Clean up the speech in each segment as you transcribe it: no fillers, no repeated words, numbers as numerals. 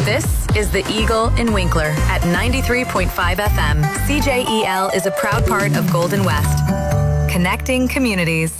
This is the Eagle in Winkler at 93.5 FM. CJEL is a proud part of Golden West. Connecting communities.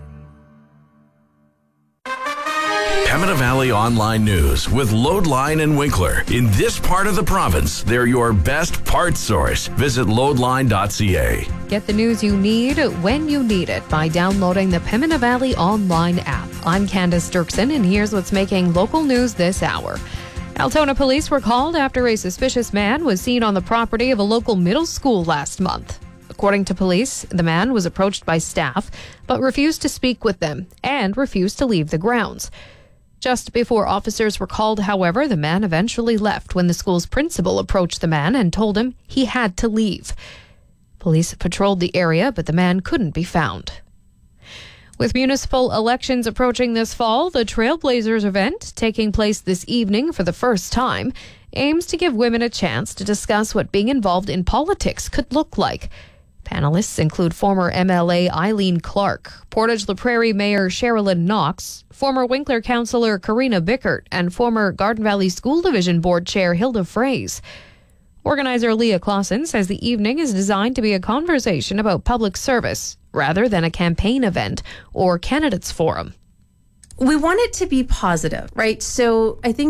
Pembina Valley Online News with Loadline and Winkler. In this part of the province, they're your best parts source. Visit loadline.ca. Get the news you need when you need it by downloading the Pembina Valley Online app. I'm Candace Dirksen, and here's what's making local news this hour. Altona police were called after a suspicious man was seen on the property of a local middle school last month. According to police, the man was approached by staff but refused to speak with them and refused to leave the grounds. Just before officers were called, however, the man eventually left when the school's principal approached the man and told him he had to leave. Police patrolled the area, but the man couldn't be found. With municipal elections approaching this fall, the Trailblazers event, taking place this evening for the first time, aims to give women a chance to discuss what being involved in politics could look like. Panelists include former MLA Eileen Clark, Portage La Prairie Mayor Sherilyn Knox, former Winkler Councillor Karina Bickert, and former Garden Valley School Division Board Chair Hilda Fraze. Organizer Leah Clausen says the evening is designed to be a conversation about public service rather than a campaign event or candidates forum. We want it to be positive, right? So I think